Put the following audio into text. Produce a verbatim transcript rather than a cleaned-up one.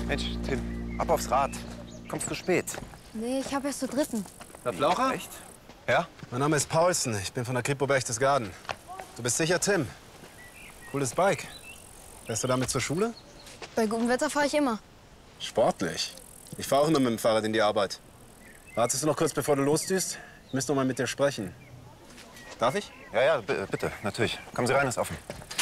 Mensch, Tim, ab aufs Rad. Kommst zu spät. Nee, ich habe erst zur dritten. Herr Blaucher? Echt? Ja? Mein Name ist Paulsen. Ich bin von der Kripo Berchtesgaden. Du bist sicher Tim. Cooles Bike. Fährst du damit zur Schule? Bei gutem Wetter fahre ich immer. Sportlich. Ich fahre auch immer mit dem Fahrrad in die Arbeit. Wartest du noch kurz, bevor du losdüst? Ich müsste noch mal mit dir sprechen. Darf ich? Ja, ja, bitte, natürlich. Kommen Sie rein, ist offen.